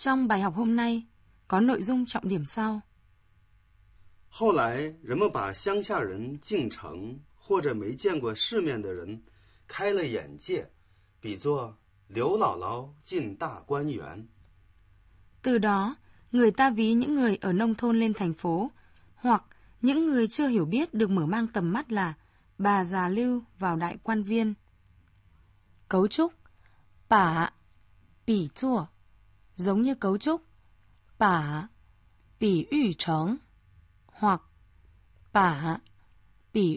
Trong bài học hôm nay có nội dung trọng điểm sau. 后来，人们把乡下人进城或者没见过世面的人开了眼界，比作刘姥姥进大观园。 Từ đó, người ta ví những người ở nông thôn lên thành phố, hoặc những người chưa hiểu biết được mở mang tầm mắt là bà già Lưu vào đại quan viên. Cấu trúc: bả, bỉ chua, giống như cấu trúc bả, bỉ yu trống, hoặc bả,